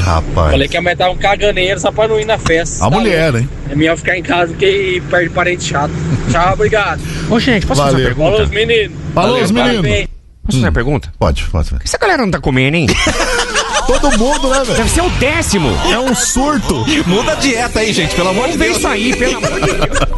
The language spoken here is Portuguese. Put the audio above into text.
rapaz. Falei que ia meter um caganeiro só pra não ir na festa. A mulher, hein? É melhor ficar em casa do que perde parente chato. Tchau, obrigado. Ô, gente, posso fazer uma pergunta? Falou os meninos. Falou os meninos. Posso fazer uma pergunta? Pode. Essa galera não tá comendo, hein? Todo mundo, né, velho? Deve ser o 10º. É um surto. Muda a dieta aí, gente, pelo amor de Vamos ver Deus. isso aí, pelo amor de Deus.